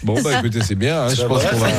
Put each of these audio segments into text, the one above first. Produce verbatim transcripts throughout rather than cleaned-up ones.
Bon, bah écoutez, c'est bien. Hein, je pense qu'on va.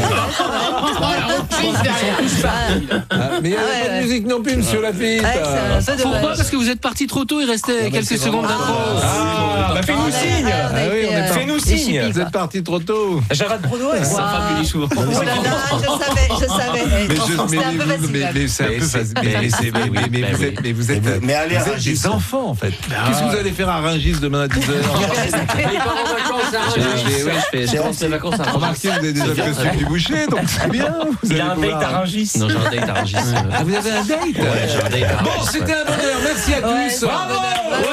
Ah, mais il n'y a Ah, pas ouais, de musique non plus, monsieur Lafitte. Ouais, c'est un peu Pourquoi? dommage. Parce que vous êtes parti trop tôt, il restait quelques secondes d'intro. Ah, bah fais-nous signe. Ah, on a Ah oui, été, on est euh, pas- Fais-nous les signe. chippies, Vous êtes parti trop tôt. Javad Broadway. Sa femme lui dit souvent. Oh là là, je savais, je savais. Mais, je, Franchement, mais, c'était un peu vous- facile. mais, mais c'est un Mais peu c'est- facile. mais- Mais, c'est- mais, mais, mais mais vous oui. êtes, mais vous êtes, Mais vous- mais allez à vous êtes Rungis. des enfants en fait. Qu'est-ce que vous allez faire à Rungis demain à dix heures? Il part en vacances à Rungis. Mais oui. Je commence mes vacances à Rungis. Remarquez, vous avez déjà le costume du boucher, donc c'est bien. Vous Il a allez un pouvoir- date à Rungis. Non, j'ai un date à Rungis. Ah, vous avez un date? Ouais, j'ai un date à Bon, Rungis. c'était un bonheur. Merci à Ouais, tous. c'est un bonheur.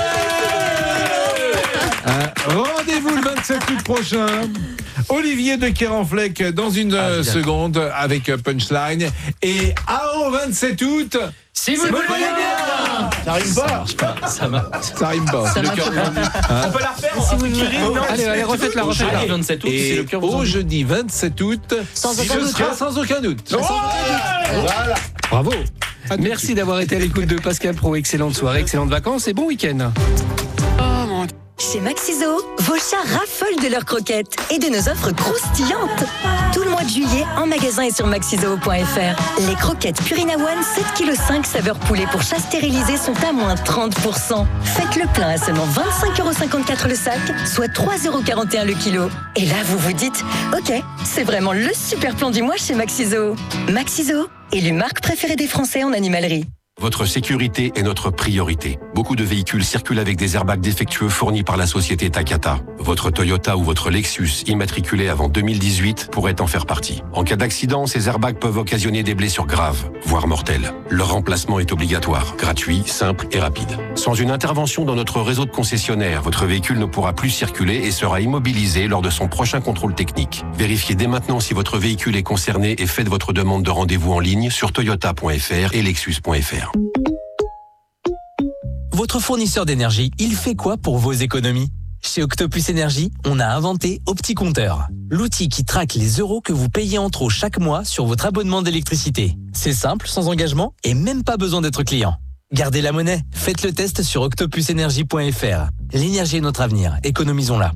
Euh, Rendez-vous le vingt-sept août prochain. Olivier de Kéranfleck dans une euh, seconde avec euh, Punchline. Et à au vingt-sept août. Si vous le voulez bien. Ça rime pas. Ça marche. Ça rime pas. Ça Le marche cœur pas. vendu. On peut la refaire si vous voulez. Non. Allez, allez, refaites-la, refaites-la. Jeudi vingt-sept août, c'est Et le cœur au vous en dit. jeudi vingt-sept août, Sans ce aucun doute. sera sans aucun doute. Voilà. Bravo. À tout de Merci suite. d'avoir été à l'écoute de Pascal Pro. Excellente soirée, excellentes vacances et bon week-end. Chez Maxiso, vos chats raffolent de leurs croquettes et de nos offres croustillantes. Tout le mois de juillet, en magasin et sur maxisoo point f r. Les croquettes Purina One sept virgule cinq kilos saveur poulet pour chat stérilisé sont à moins trente pour cent. Faites le plein à seulement vingt-cinq euros cinquante-quatre le sac, soit trois euros quarante et un le kilo. Et là, vous vous dites, ok, c'est vraiment le super plan du mois chez Maxiso. Maxiso, élu marque préférée des Français en animalerie. Votre sécurité est notre priorité. Beaucoup de véhicules circulent avec des airbags défectueux fournis par la société Takata. Votre Toyota ou votre Lexus immatriculé avant deux mille dix-huit pourrait en faire partie. En cas d'accident, ces airbags peuvent occasionner des blessures graves, voire mortelles. Leur remplacement est obligatoire, gratuit, simple et rapide. Sans une intervention dans notre réseau de concessionnaires, votre véhicule ne pourra plus circuler et sera immobilisé lors de son prochain contrôle technique. Vérifiez dès maintenant si votre véhicule est concerné et faites votre demande de rendez-vous en ligne sur toyota point f r et lexus point f r. Votre fournisseur d'énergie, il fait quoi pour vos économies? Chez Octopus Énergie, on a inventé OptiCompteur, l'outil qui traque les euros que vous payez en trop chaque mois sur votre abonnement d'électricité. C'est simple, sans engagement et même pas besoin d'être client. Gardez la monnaie, faites le test sur octopus énergie point f r. L'énergie est notre avenir, économisons-la.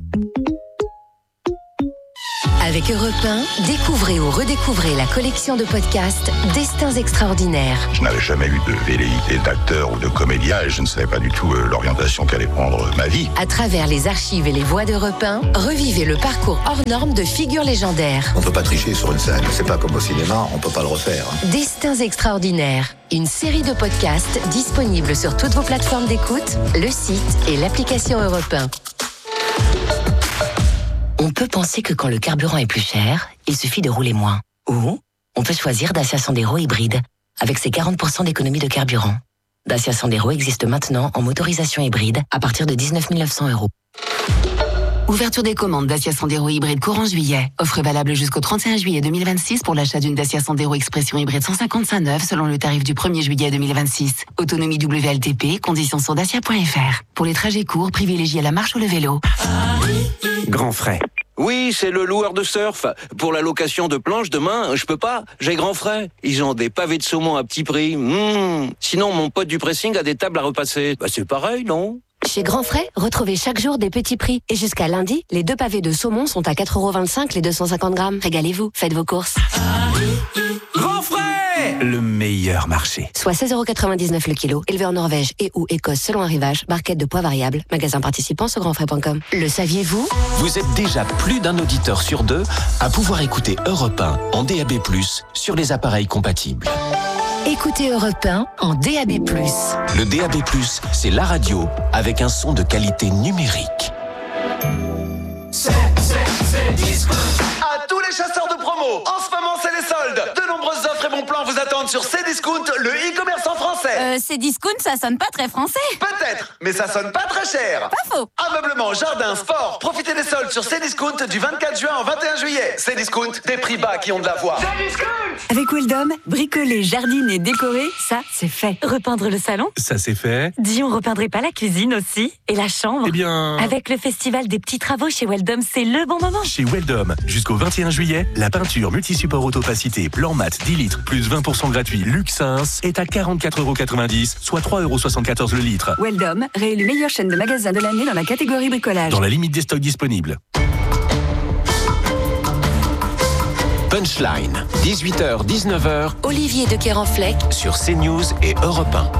Avec Europe un, découvrez ou redécouvrez la collection de podcasts Destins extraordinaires. Je n'avais jamais eu de velléité d'acteur ou de comédien et je ne savais pas du tout euh, l'orientation qu'allait prendre ma vie. À travers les archives et les voix d'Europe un, revivez le parcours hors norme de figures légendaires. On peut pas tricher sur une scène. C'est pas comme au cinéma, on peut pas le refaire. Destins extraordinaires, une série de podcasts disponibles sur toutes vos plateformes d'écoute, le site et l'application Europe un. On peut penser que quand le carburant est plus cher, il suffit de rouler moins. Ou on peut choisir Dacia Sandero hybride, avec ses quarante pour cent d'économie de carburant. Dacia Sandero existe maintenant en motorisation hybride à partir de dix-neuf mille neuf cents euros. Ouverture des commandes Dacia Sandero hybride courant juillet. Offre valable jusqu'au trente et un juillet deux mille vingt-six pour l'achat d'une Dacia Sandero Expression hybride cent cinquante-cinq neuve selon le tarif du premier juillet deux mille vingt-six. Autonomie W L T P, conditions sur dacia point f r. Pour les trajets courts, privilégiez la marche ou le vélo. Grand frais. Oui, c'est le loueur de surf. Pour la location de planches, demain, je peux pas. J'ai grand frais. Ils ont des pavés de saumon à petit prix. Mmh. Sinon, mon pote du pressing a des tables à repasser. Bah, c'est pareil, non? Chez Grand Frais, retrouvez chaque jour des petits prix. Et jusqu'à lundi, les deux pavés de saumon sont à quatre euros vingt-cinq les deux cent cinquante grammes. Régalez-vous, faites vos courses. Grand frais. Le meilleur marché. Soit seize euros quatre-vingt-dix-neuf le kilo, élevé en Norvège et ou Écosse selon arrivage, barquette de poids variable, magasin participant sur grand frais point com. Le saviez-vous? Vous êtes déjà plus d'un auditeur sur deux à pouvoir écouter Europe un en D A B plus, sur les appareils compatibles. Écoutez Europe un en D A B plus. Le D A B plus, c'est la radio avec un son de qualité numérique. C'est, c'est, c'est disco. À tous les chasseurs de promo, en ce moment c'est les soldes. De nombreuses offres et bons plans vous attendent sur Cdiscount, le e-commerce en français. Euh, Cdiscount, ça sonne pas très français. Peut-être, mais ça sonne pas très cher. Pas faux. Ameublement, jardin, sport, profitez des soldes sur Cdiscount du vingt-quatre juin au vingt et un juillet. Cdiscount, des prix bas qui ont de la voix. Avec Weldom, bricoler, jardiner, décorer, ça c'est fait. Repeindre le salon, ça c'est fait. Dis, on repeindrait pas la cuisine aussi? Et la chambre? Eh bien... Avec le festival des petits travaux chez Weldom, c'est le bon moment. Chez Weldom, jusqu'au vingt et un juillet, la peinture multi-support autopacité blanc mat dix litres plus vingt pour cent gratuit Luxins est à quarante-quatre euros quatre-vingt-dix, soit trois euros soixante-quatorze le litre. Weldom, réélu meilleure chaîne de magasins de l'année dans la catégorie bricolage. Dans la limite des stocks disponibles. Punchline, dix-huit heures dix-neuf heures, Olivier de Kerenfleck sur CNews et Europe un.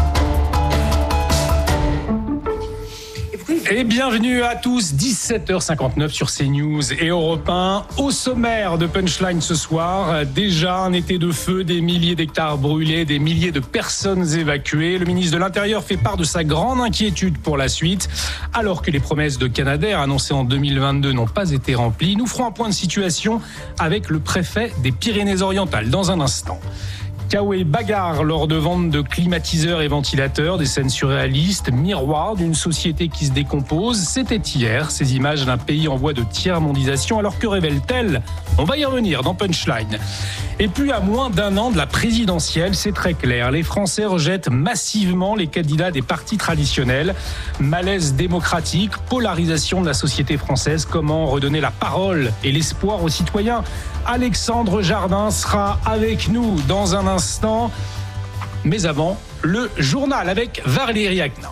Et bienvenue à tous, dix-sept heures cinquante-neuf sur CNews et Europe un. Au sommaire de Punchline ce soir, déjà un été de feu, des milliers d'hectares brûlés, des milliers de personnes évacuées. Le ministre de l'Intérieur fait part de sa grande inquiétude pour la suite. Alors que les promesses de Canadair annoncées en deux mille vingt-deux n'ont pas été remplies, nous ferons un point de situation avec le préfet des Pyrénées-Orientales dans un instant. Chaos et bagarre lors de ventes de climatiseurs et ventilateurs, des scènes surréalistes, miroirs d'une société qui se décompose. C'était hier, ces images d'un pays en voie de tiers-mondisation. Alors que révèlent-elles ? On va y revenir dans Punchline. Et puis à moins d'un an de la présidentielle, c'est très clair. Les Français rejettent massivement les candidats des partis traditionnels. Malaise démocratique, polarisation de la société française. Comment redonner la parole et l'espoir aux citoyens ? Alexandre Jardin sera avec nous dans un instant. Mais avant, le journal avec Valérie Acna.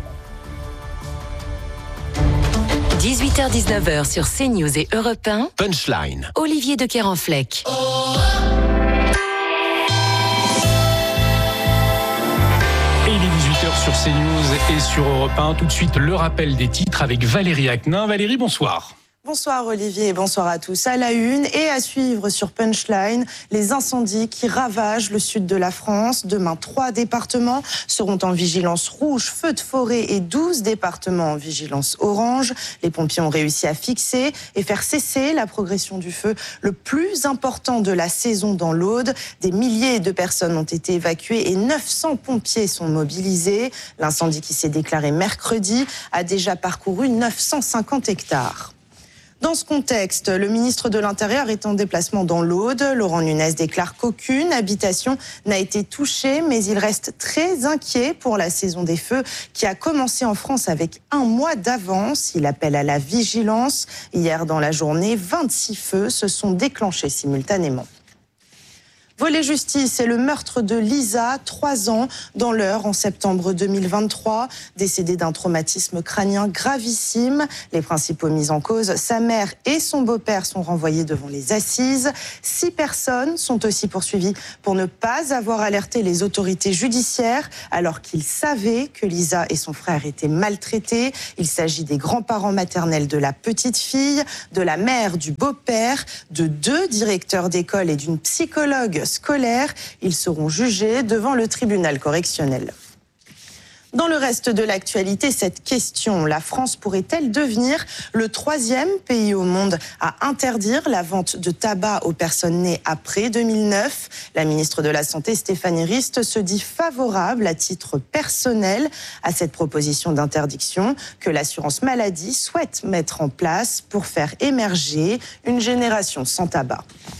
dix-huit heures dix-neuf heures sur CNews et Europe un. Punchline. Olivier de Kerenfleck. Et il est dix-huit heures sur CNews et sur Europe un. Tout de suite, le rappel des titres avec Valérie Acna. Valérie, bonsoir. Bonsoir Olivier et bonsoir à tous. À la une et à suivre sur Punchline, les incendies qui ravagent le sud de la France. Demain, trois départements seront en vigilance rouge, feu de forêt et douze départements en vigilance orange. Les pompiers ont réussi à fixer et faire cesser la progression du feu le plus important de la saison dans l'Aude. Des milliers de personnes ont été évacuées et neuf cents pompiers sont mobilisés. L'incendie qui s'est déclaré mercredi a déjà parcouru neuf cent cinquante hectares. Dans ce contexte, le ministre de l'Intérieur est en déplacement dans l'Aude. Laurent Nunez déclare qu'aucune habitation n'a été touchée, mais il reste très inquiet pour la saison des feux qui a commencé en France avec un mois d'avance. Il appelle à la vigilance. Hier, dans la journée, vingt-six feux se sont déclenchés simultanément. Volet justice et le meurtre de Lisa, trois ans, dans l'Eure en septembre deux mille vingt-trois, décédée d'un traumatisme crânien gravissime. Les principaux mis en cause, sa mère et son beau-père, sont renvoyés devant les assises. Six personnes sont aussi poursuivies pour ne pas avoir alerté les autorités judiciaires alors qu'ils savaient que Lisa et son frère étaient maltraités. Il s'agit des grands-parents maternels de la petite fille, de la mère du beau-père, de deux directeurs d'école et d'une psychologue scolaires. Ils seront jugés devant le tribunal correctionnel. Dans le reste de l'actualité, cette question, la France pourrait-elle devenir le troisième pays au monde à interdire la vente de tabac aux personnes nées après deux mille neuf ? La ministre de la Santé, Stéphanie Rist, se dit favorable à titre personnel à cette proposition d'interdiction que l'assurance maladie souhaite mettre en place pour faire émerger une génération sans tabac.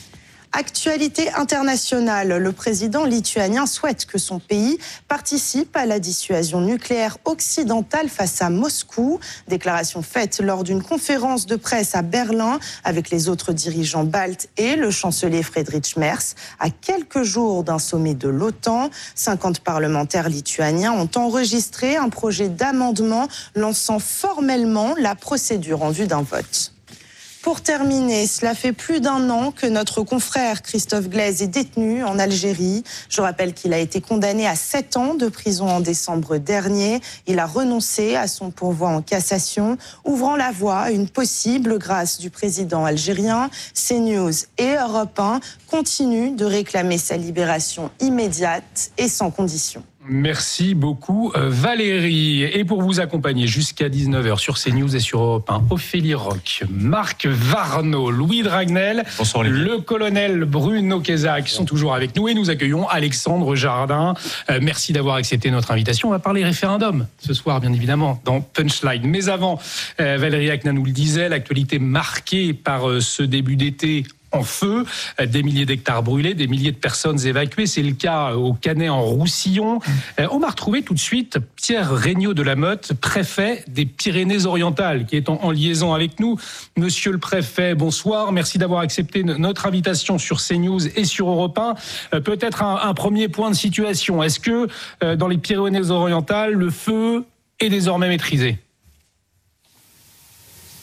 Actualité internationale, le président lituanien souhaite que son pays participe à la dissuasion nucléaire occidentale face à Moscou. Déclaration faite lors d'une conférence de presse à Berlin avec les autres dirigeants baltes et le chancelier Friedrich Merz. À quelques jours d'un sommet de l'OTAN, cinquante parlementaires lituaniens ont enregistré un projet d'amendement lançant formellement la procédure en vue d'un vote. Pour terminer, cela fait plus d'un an que notre confrère Christophe Glaise est détenu en Algérie. Je rappelle qu'il a été condamné à sept ans de prison en décembre dernier. Il a renoncé à son pourvoi en cassation, ouvrant la voie à une possible grâce du président algérien. CNews et Europe un continuent de réclamer sa libération immédiate et sans condition. Merci beaucoup Valérie. Et pour vous accompagner jusqu'à dix-neuf heures sur CNews et sur Europe un, Ophélie Roch, Marc Varno, Louis Dragnel, bonsoir, le colonel Bruno Kaysa qui sont toujours avec nous et nous accueillons Alexandre Jardin. Euh, merci d'avoir accepté notre invitation. On va parler référendum ce soir bien évidemment dans Punchline. Mais avant, euh, Valérie Acna nous le disait, l'actualité marquée par euh, ce début d'été en feu, des milliers d'hectares brûlés, des milliers de personnes évacuées. C'est le cas au Canet en Roussillon. On m'a retrouvé tout de suite Pierre Regnault de la Motte, préfet des Pyrénées-Orientales, qui est en, en liaison avec nous. Monsieur le préfet, bonsoir. Merci d'avoir accepté notre invitation sur CNews et sur Europe un. Euh, peut-être un, un premier point de situation. Est-ce que euh, dans les Pyrénées-Orientales, le feu est désormais maîtrisé ?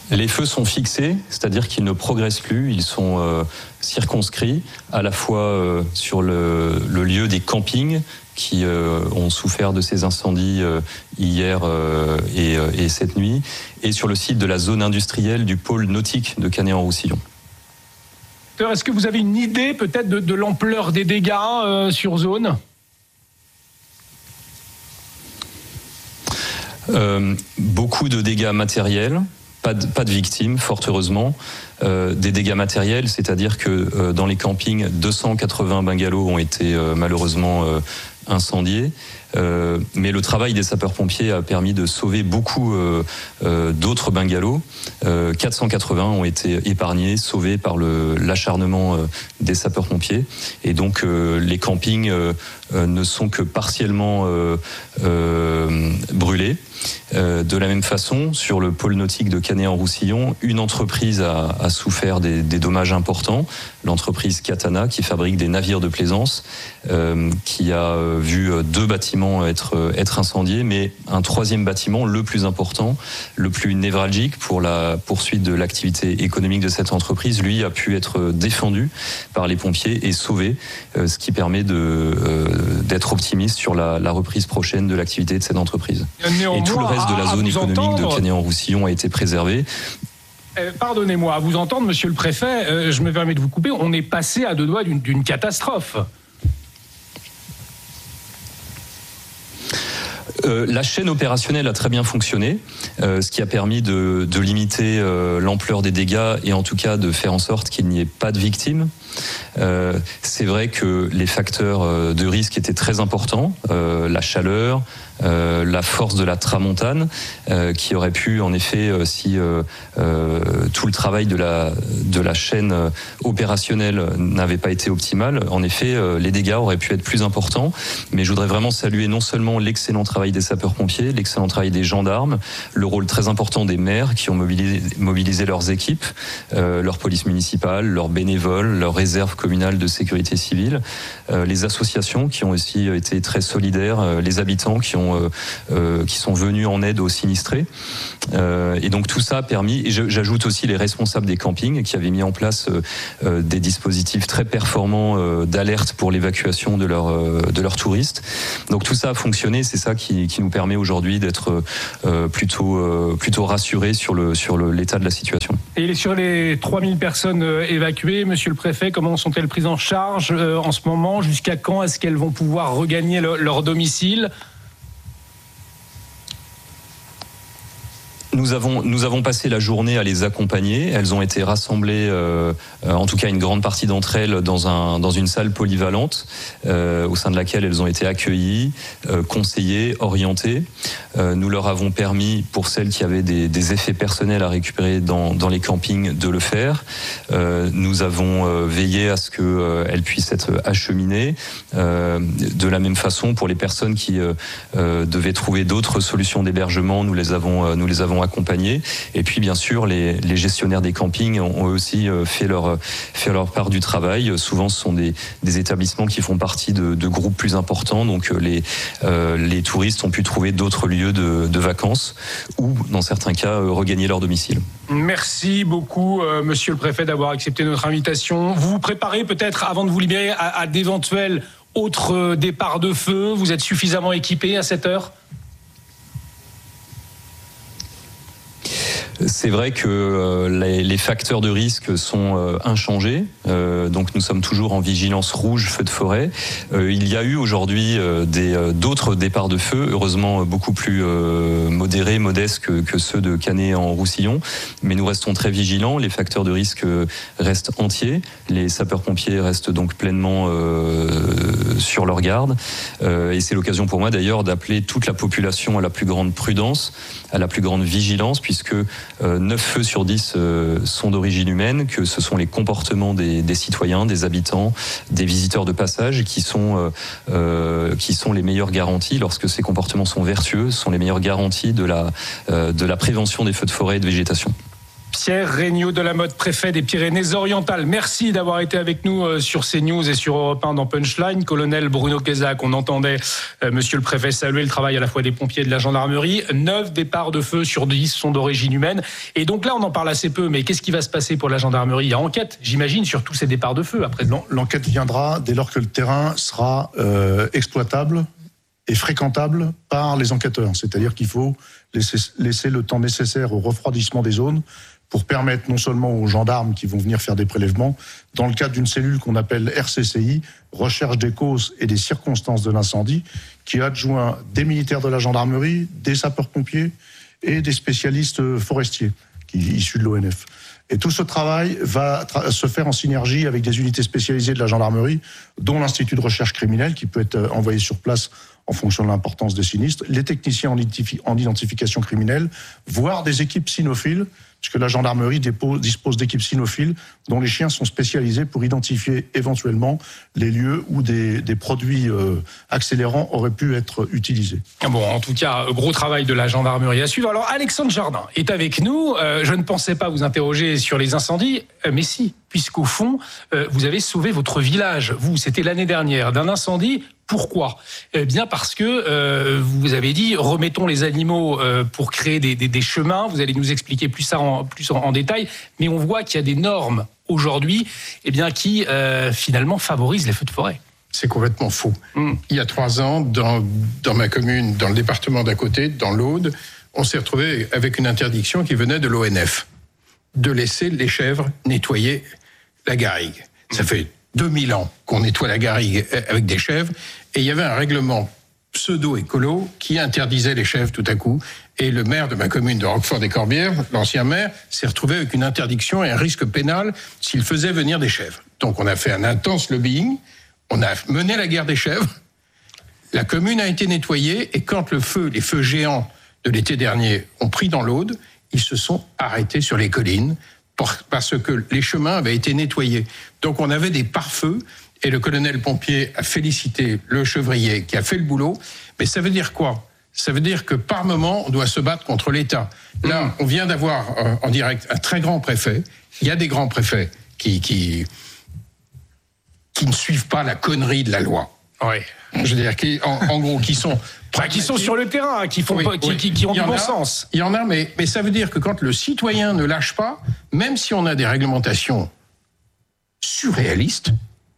Les feux sont fixés, c'est-à-dire qu'ils ne progressent plus, ils sont euh, circonscrits à la fois euh, sur le, le lieu des campings qui euh, ont souffert de ces incendies euh, hier euh, et, euh, et cette nuit, et sur le site de la zone industrielle du pôle nautique de Canet-en-Roussillon. Est-ce que vous avez une idée peut-être de, de l'ampleur des dégâts euh, sur zone ? euh, Beaucoup de dégâts matériels. Pas de, pas de victimes, fort heureusement. Euh, des dégâts matériels, c'est-à-dire que euh, dans les campings, deux cent quatre-vingts bungalows ont été euh, malheureusement euh, incendiés. Euh, mais le travail des sapeurs-pompiers a permis de sauver beaucoup euh, euh, d'autres bungalows. Euh, quatre cent quatre-vingts ont été épargnés, sauvés par le, l'acharnement euh, des sapeurs-pompiers. Et donc euh, les campings euh, euh, ne sont que partiellement euh, euh, brûlés. Euh, de la même façon, sur le pôle nautique de Canet-en-Roussillon, une entreprise a, a souffert des, des dommages importants. L'entreprise Katana, qui fabrique des navires de plaisance, euh, qui a vu deux bâtiments être, être incendiés, mais un troisième bâtiment, le plus important, le plus névralgique pour la poursuite de l'activité économique de cette entreprise, lui a pu être défendu par les pompiers et sauvé, euh, ce qui permet de, euh, d'être optimiste sur la, la reprise prochaine de l'activité de cette entreprise. Néanmoins, et tout le reste de la zone économique entendre... de Canet-en-Roussillon a été préservé. Euh, pardonnez-moi, à vous entendre, monsieur le préfet, euh, je me permets de vous couper, on est passé à deux doigts d'une, d'une catastrophe. Euh, la chaîne opérationnelle a très bien fonctionné, euh, ce qui a permis de, de limiter euh, l'ampleur des dégâts et en tout cas de faire en sorte qu'il n'y ait pas de victimes. Euh, c'est vrai que les facteurs de risque étaient très importants, euh, la chaleur, euh, la force de la tramontane, euh, qui aurait pu en effet, euh, si euh, euh, tout le travail de la, de la chaîne opérationnelle n'avait pas été optimal, en effet euh, les dégâts auraient pu être plus importants. Mais je voudrais vraiment saluer non seulement l'excellent travail des sapeurs-pompiers, l'excellent travail des gendarmes, le rôle très important des maires qui ont mobilisé, mobilisé leurs équipes, euh, leur police municipale, leurs bénévoles, leurs réserves communales de sécurité civile, euh, les associations qui ont aussi été très solidaires, euh, les habitants qui ont euh, euh, qui sont venus en aide aux sinistrés. Euh, et donc tout ça a permis, et je, j'ajoute aussi les responsables des campings qui avaient mis en place euh, euh, des dispositifs très performants euh, d'alerte pour l'évacuation de leurs euh, de leurs touristes. Donc tout ça a fonctionné, c'est ça qui, qui nous permet aujourd'hui d'être euh, plutôt euh, plutôt rassurés sur le sur le, l'état de la situation. Et sur les trois mille personnes évacuées, monsieur le préfet, comment sont-elles prises en charge euh, en ce moment ? Jusqu'à quand est-ce qu'elles vont pouvoir regagner le, leur domicile ? Nous avons, nous avons passé la journée à les accompagner. Elles ont été rassemblées, euh, en tout cas une grande partie d'entre elles, dans, un, dans une salle polyvalente, euh, au sein de laquelle elles ont été accueillies, euh, conseillées, orientées. Euh, nous leur avons permis, pour celles qui avaient des, des effets personnels à récupérer dans, dans les campings, de le faire. Euh, nous avons euh, veillé à ce qu'elles euh, puissent être acheminées. Euh, de la même façon, pour les personnes qui euh, euh, devaient trouver d'autres solutions d'hébergement, nous les avons, euh, nous les avons accompagnés. Et puis bien sûr les, les gestionnaires des campings ont aussi fait leur, fait leur part du travail. Souvent ce sont des, des établissements qui font partie de, de groupes plus importants, donc les, euh, les touristes ont pu trouver d'autres lieux de, de vacances ou dans certains cas regagner leur domicile. Merci beaucoup euh, monsieur le préfet d'avoir accepté notre invitation. Vous vous préparez peut-être avant de vous libérer à, à d'éventuels autres départs de feu? Vous êtes suffisamment équipé à cette heure? C'est vrai que euh, les, les facteurs de risque sont euh, inchangés, euh, donc nous sommes toujours en vigilance rouge, feu de forêt. Euh, il y a eu aujourd'hui euh, des, euh, d'autres départs de feu, heureusement beaucoup plus euh, modérés, modestes que, que ceux de Canet-en-Roussillon, mais nous restons très vigilants, les facteurs de risque restent entiers, les sapeurs-pompiers restent donc pleinement euh, sur leur garde, euh, et c'est l'occasion pour moi d'ailleurs d'appeler toute la population à la plus grande prudence, à la plus grande vigilance, puisque Euh, neuf feux sur dix euh, sont d'origine humaine, que ce sont les comportements des, des citoyens, des habitants, des visiteurs de passage qui sont, euh, euh, qui sont les meilleures garanties, lorsque ces comportements sont vertueux, sont les meilleures garanties de la, euh, de la prévention des feux de forêt et de végétation. Pierre Regnault de la Motte, préfet des Pyrénées-Orientales. Merci d'avoir été avec nous sur CNews et sur Europe un dans Punchline. Colonel Bruno Cazac, on entendait euh, monsieur le préfet saluer le travail à la fois des pompiers et de la gendarmerie. Neuf départs de feu sur dix sont d'origine humaine. Et donc là, on en parle assez peu, mais qu'est-ce qui va se passer pour la gendarmerie ? Il y a enquête, j'imagine, sur tous ces départs de feu après. L'enquête viendra dès lors que le terrain sera euh, exploitable et fréquentable par les enquêteurs. C'est-à-dire qu'il faut laisser, laisser le temps nécessaire au refroidissement des zones pour permettre non seulement aux gendarmes qui vont venir faire des prélèvements, dans le cadre d'une cellule qu'on appelle R C C I, Recherche des causes et des circonstances de l'incendie, qui adjoint des militaires de la gendarmerie, des sapeurs-pompiers et des spécialistes forestiers qui, issus de l'O N F. Et tout ce travail va tra- se faire en synergie avec des unités spécialisées de la gendarmerie, dont l'Institut de recherche criminelle, qui peut être envoyé sur place en fonction de l'importance des sinistres, les techniciens en, identifi- en identification criminelle, voire des équipes cynophiles, puisque la gendarmerie dépose, dispose d'équipes cynophiles dont les chiens sont spécialisés pour identifier éventuellement les lieux où des, des produits euh, accélérants auraient pu être utilisés. Bon, en tout cas, gros travail de la gendarmerie à suivre. Alors, Alexandre Jardin est avec nous. Euh, je ne pensais pas vous interroger sur les incendies, euh, mais si, puisqu'au fond, euh, vous avez sauvé votre village. Vous, c'était l'année dernière, d'un incendie. Pourquoi ? Eh bien parce que euh, vous avez dit remettons les animaux euh, pour créer des, des, des chemins. Vous allez nous expliquer plus ça en, plus en, en détail. Mais on voit qu'il y a des normes aujourd'hui, eh bien qui euh, finalement favorisent les feux de forêt. C'est complètement faux. Mmh. Il y a trois ans, dans, dans ma commune, dans le département d'à côté, dans l'Aude, on s'est retrouvé avec une interdiction qui venait de l'O N F de laisser les chèvres nettoyer la garrigue. Mmh. Ça fait deux mille ans qu'on nettoie la garrigue avec des chèvres, et il y avait un règlement pseudo-écolo qui interdisait les chèvres tout à coup, et le maire de ma commune de Roquefort-des-Corbières, l'ancien maire, s'est retrouvé avec une interdiction et un risque pénal s'il faisait venir des chèvres. Donc on a fait un intense lobbying, on a mené la guerre des chèvres, la commune a été nettoyée, et quand le feu, les feux géants de l'été dernier ont pris dans l'Aude, ils se sont arrêtés sur les collines, parce que les chemins avaient été nettoyés. Donc on avait des pare-feux, et le colonel pompier a félicité le chevrier qui a fait le boulot. Mais ça veut dire quoi ? Ça veut dire que par moment, on doit se battre contre l'État. Là, on vient d'avoir euh, en direct un très grand préfet. Il y a des grands préfets qui, qui, qui ne suivent pas la connerie de la loi. Oui. Je veux dire, qui, en, en gros, qui sont... Enfin, qui sont sur le terrain, qui, font oui, pas, qui, oui. qui, qui ont du bon a, sens. Il y en a, mais, mais ça veut dire que quand le citoyen ne lâche pas, même si on a des réglementations surréalistes,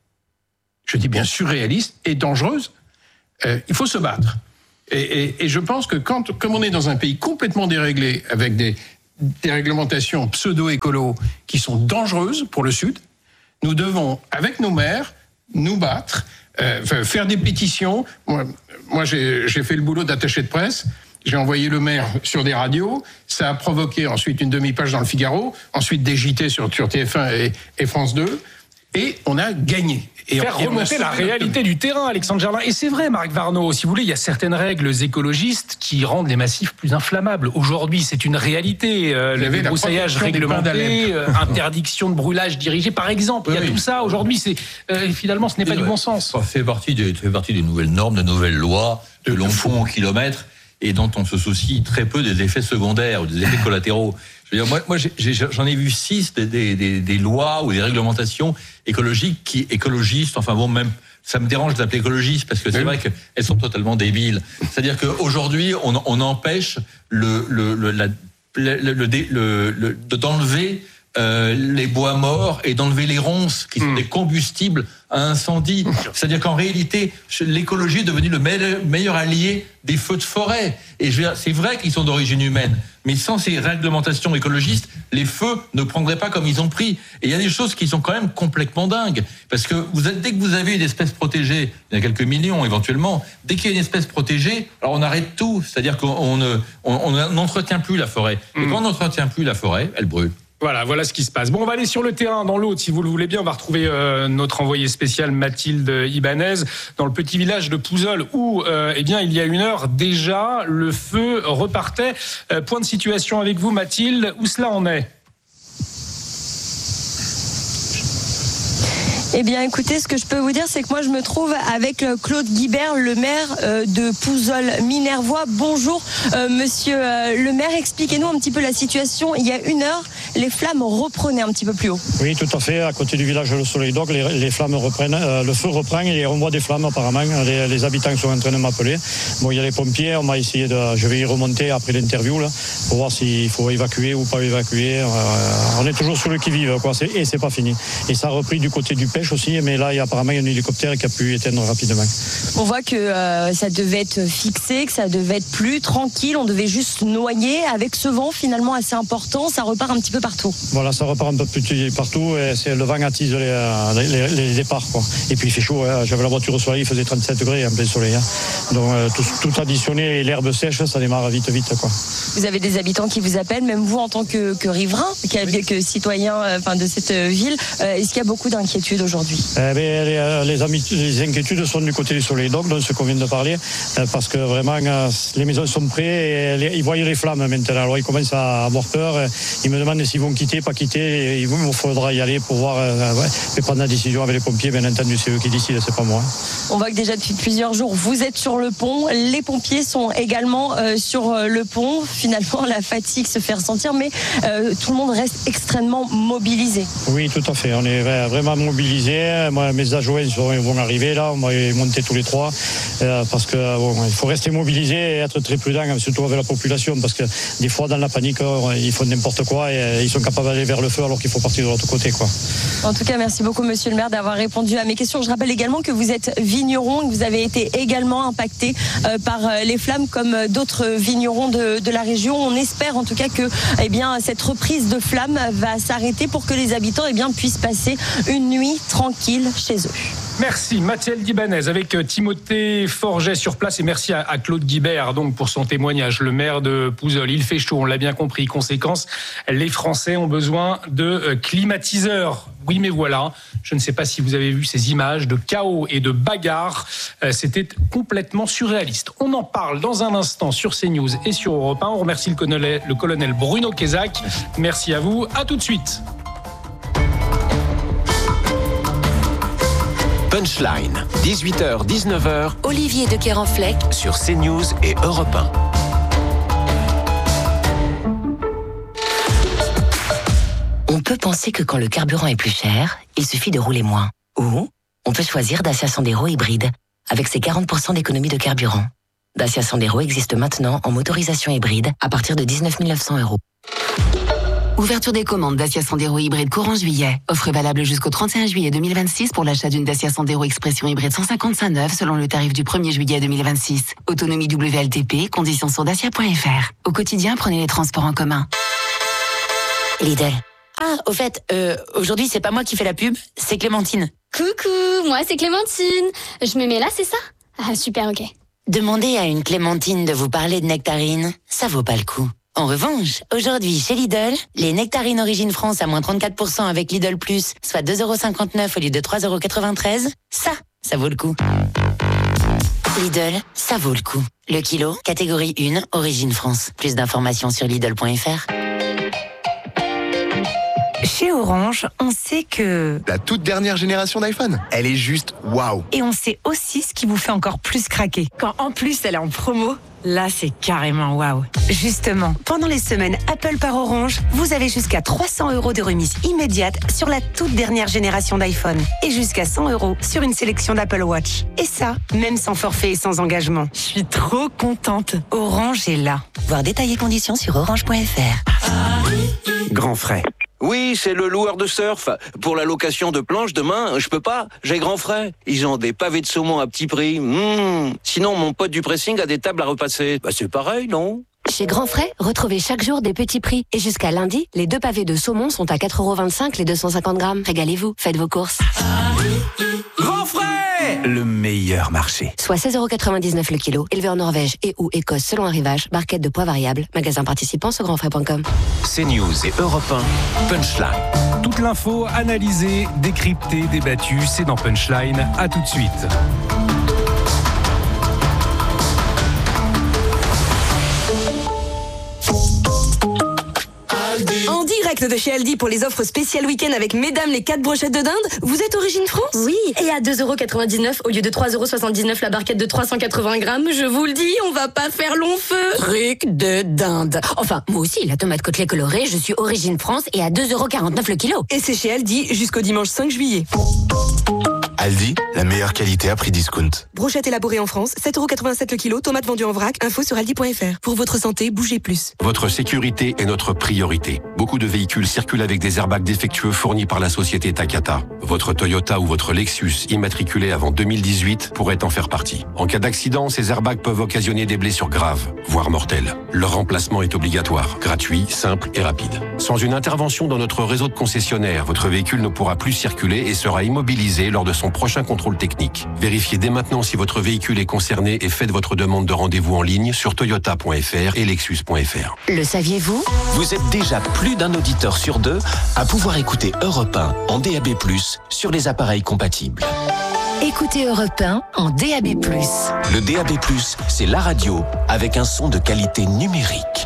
je dis bien surréalistes et dangereuses, euh, il faut se battre. Et, et, et je pense que quand, comme on est dans un pays complètement déréglé, avec des, des réglementations pseudo-écolo qui sont dangereuses pour le Sud, nous devons, avec nos maires, nous battre, euh, faire des pétitions. Moi, moi j'ai, j'ai fait le boulot d'attaché de presse. J'ai envoyé le maire sur des radios. Ça a provoqué ensuite une demi-page dans le Figaro, ensuite des J T sur, sur T F un et, et France deux. Et on a gagné. Et Faire on, remonter la réalité du terrain, Alexandre Jardin. Et c'est vrai, Marc Varnaud, si vous voulez, il y a certaines règles écologistes qui rendent les massifs plus inflammables. Aujourd'hui, c'est une réalité. Euh, le débroussaillage réglementé, euh, interdiction de brûlage dirigé, par exemple. Oui, il y a tout ça. Aujourd'hui, c'est, euh, finalement, ce n'est pas et du ouais, bon sens. Ça fait partie, des, ça fait partie des nouvelles normes, des nouvelles lois, de l'on fond au kilomètre, et dont on se soucie très peu des effets secondaires ou des effets collatéraux. Je veux dire, moi, moi j'ai, j'ai, j'en ai vu six des, des, des, des lois ou des réglementations écologiques qui écologistes. Enfin bon, même ça me dérange d'appeler écologistes parce que c'est oui. vrai qu'elles sont totalement débiles. C'est-à-dire qu'aujourd'hui, on, on empêche le, le, le, la, le, le, le, le, d'enlever euh, les bois morts et d'enlever les ronces qui sont mmh. des combustibles à incendie. C'est-à-dire qu'en réalité, l'écologie est devenue le meilleur allié des feux de forêt. Et je veux dire, c'est vrai qu'ils sont d'origine humaine, mais sans ces réglementations écologistes, les feux ne prendraient pas comme ils ont pris. Et il y a des choses qui sont quand même complètement dingues. Parce que vous êtes, dès que vous avez une espèce protégée, il y a quelques millions éventuellement, dès qu'il y a une espèce protégée, alors on arrête tout. C'est-à-dire qu'on ne, on, on n'entretient plus la forêt. Et quand on n'entretient plus la forêt, elle brûle. Voilà, voilà ce qui se passe. Bon, on va aller sur le terrain, dans l'Aude, si vous le voulez bien. On va retrouver euh, notre envoyée spéciale Mathilde Ibanez dans le petit village de Pouzol où, euh, eh bien, il y a une heure déjà, le feu repartait. Euh, point de situation avec vous, Mathilde. Où cela en est ? Eh bien, écoutez, ce que je peux vous dire, c'est que moi, je me trouve avec Claude Guibert, le maire euh, de Pouzols-Minervois. Bonjour, euh, monsieur euh, le maire. Expliquez-nous un petit peu la situation. Il y a une heure, les flammes reprenaient un petit peu plus haut. Oui, tout à fait. À côté du village Le Soleil d'Oc, les, les flammes reprennent. Euh, le feu reprend et on voit des flammes apparemment. Les, les habitants sont en train de m'appeler. Bon, il y a les pompiers. On va essayer de. Je vais y remonter après l'interview là, pour voir s'il faut évacuer ou pas évacuer. Euh, on est toujours sur le qui-vive, quoi. C'est, et c'est pas fini. Et ça a repris du côté du pêche aussi, mais là, il y a apparemment un hélicoptère qui a pu éteindre rapidement. On voit que euh, ça devait être fixé, que ça devait être plus tranquille. On devait juste noyer. Avec ce vent finalement assez important, ça repart un petit peu partout. Voilà, ça repart un peu plus partout. Et c'est, le vent attise les, les, les départs, quoi. Et puis il fait chaud. Hein. J'avais la voiture au soleil, il faisait trente-sept degrés en plein soleil. Hein. Donc euh, tout, tout additionné et l'herbe sèche, ça démarre vite, vite, quoi. Vous avez des habitants qui vous appellent, même vous en tant que, que riverain, oui. que citoyen euh, enfin, de cette ville. Euh, est-ce qu'il y a beaucoup d'inquiétudes aujourd'hui? eh bien, les, les, amis, les inquiétudes sont du côté du Soleil d'Oc, donc ce qu'on vient de parler, euh, parce que vraiment euh, les maisons sont prêtes et les, ils voient les flammes maintenant. Alors ils commencent à avoir peur. Euh, ils me demandent s'ils vont quitter, pas quitter. Il me faudra y aller pour voir euh, ouais, et prendre la décision avec les pompiers. Bien entendu, c'est eux qui décident, c'est pas moi. On voit que déjà depuis plusieurs jours, vous êtes sur le pont. Les pompiers sont également euh, sur le pont. Finalement, la fatigue se fait ressentir, mais euh, tout le monde reste extrêmement mobilisé. Oui, tout à fait. On est vraiment mobilisés. Moi, mes adjoints vont arriver là. On va y monter tous les trois euh, parce que bon, il faut rester mobilisé et être très prudent, surtout avec la population, parce que des fois, dans la panique, ils font n'importe quoi et ils sont capables d'aller vers le feu alors qu'il faut partir de l'autre côté, quoi. En tout cas, merci beaucoup, monsieur le maire, d'avoir répondu à mes questions. Je rappelle également que vous êtes vigneron, que vous avez été également impacté euh, par les flammes comme d'autres vignerons de, de la région. On espère en tout cas que eh bien, cette reprise de flammes va s'arrêter pour que les habitants eh bien, puissent passer une nuit tranquille chez eux. Merci Mathilde Ibanez avec Timothée Forget sur place et merci à, à Claude Guibert donc pour son témoignage, le maire de Pouzols. Il fait chaud, on l'a bien compris. Conséquence, les Français ont besoin de climatiseurs. Oui, mais voilà, je ne sais pas si vous avez vu ces images de chaos et de bagarres. C'était complètement surréaliste. On en parle dans un instant sur CNews et sur Europe un. On remercie le colonel, le colonel Bruno Kézac. Merci à vous. À tout de suite. Punchline, dix-huit heures dix-neuf heures. Olivier de Kerenfleck sur CNews et Europe un. On peut penser que quand le carburant est plus cher, il suffit de rouler moins. Ou on peut choisir Dacia Sandero hybride, avec ses quarante pour cent d'économie de carburant. Dacia Sandero existe maintenant en motorisation hybride à partir de dix-neuf mille neuf cents euros. Ouverture des commandes Dacia Sandero hybride courant juillet. Offre valable jusqu'au trente et un juillet deux mille vingt-six pour l'achat d'une Dacia Sandero Expression hybride cent cinquante-cinq neuf selon le tarif du premier juillet deux mille vingt-six. Autonomie W L T P, conditions sur dacia point f r. Au quotidien, prenez les transports en commun. Lidl. Ah, au fait, euh, aujourd'hui, c'est pas moi qui fais la pub, c'est Clémentine. Coucou, moi c'est Clémentine. Je me mets là, c'est ça? Ah, super, ok. Demandez à une Clémentine de vous parler de nectarines, ça vaut pas le coup. En revanche, aujourd'hui, chez Lidl, les nectarines Origine France à moins trente-quatre pour cent avec Lidl Plus, soit deux euros cinquante-neuf au lieu de trois euros quatre-vingt-treize, ça, ça vaut le coup. Lidl, ça vaut le coup. Le kilo, catégorie un, Origine France. Plus d'informations sur Lidl point f r. Chez Orange, on sait que... La toute dernière génération d'iPhone, elle est juste waouh. Et on sait aussi ce qui vous fait encore plus craquer. Quand en plus elle est en promo, là c'est carrément waouh. Justement, pendant les semaines Apple par Orange, vous avez jusqu'à trois cents euros de remise immédiate sur la toute dernière génération d'iPhone. Et jusqu'à cent euros sur une sélection d'Apple Watch. Et ça, même sans forfait et sans engagement. Je suis trop contente. Orange est là. Voir détails et conditions sur orange point f r. Grand frais. Oui, c'est le loueur de surf. Pour la location de planches, demain, je peux pas. J'ai grand frais. Ils ont des pavés de saumon à petit prix. Mmh. Sinon, mon pote du pressing a des tables à repasser. Bah, c'est pareil, non? Chez Grand Frais, retrouvez chaque jour des petits prix. Et jusqu'à lundi, les deux pavés de saumon sont à quatre euros vingt-cinq les deux cent cinquante grammes. Régalez-vous, faites vos courses. Grand Frais, le meilleur marché. Soit seize euros quatre-vingt-dix-neuf le kilo, élevé en Norvège et ou Écosse selon arrivage, barquette de poids variable, magasin participant sur grand frais point com. CNews et Europe un, Punchline. Toute l'info analysée, décryptée, débattue, c'est dans Punchline. À tout de suite. En direct direct de chez Aldi pour les offres spéciales week-end avec mesdames les quatre brochettes de dinde. Vous êtes Origine France? Oui, et à deux euros quatre-vingt-dix-neuf au lieu de trois euros soixante-dix-neuf la barquette de trois cent quatre-vingts grammes, je vous le dis, on va pas faire long feu. Truc de dinde. Enfin, moi aussi, la tomate côtelée colorée, je suis Origine France et à deux euros quarante-neuf le kilo. Et c'est chez Aldi jusqu'au dimanche cinq juillet. Aldi, la meilleure qualité à prix discount. Brochette élaborée en France, sept euros quatre-vingt-sept le kilo, tomates vendues en vrac, info sur aldi point fr. Pour votre santé, bougez plus. Votre sécurité est notre priorité. Beaucoup de véhicules circulent avec des airbags défectueux fournis par la société Takata. Votre Toyota ou votre Lexus immatriculé avant deux mille dix-huit pourrait en faire partie. En cas d'accident, ces airbags peuvent occasionner des blessures graves, voire mortelles. Leur remplacement est obligatoire, gratuit, simple et rapide. Sans une intervention dans notre réseau de concessionnaires, votre véhicule ne pourra plus circuler et sera immobilisé lors de son prochain contrôle technique. Vérifiez dès maintenant si votre véhicule est concerné et faites votre demande de rendez-vous en ligne sur toyota point fr et lexus point fr. Le saviez-vous? Vous êtes déjà plus d'un auditeur sur deux à pouvoir écouter Europe un en D A B plus, sur les appareils compatibles. Écoutez Europe un en D A B plus. Le D A B plus, c'est la radio avec un son de qualité numérique.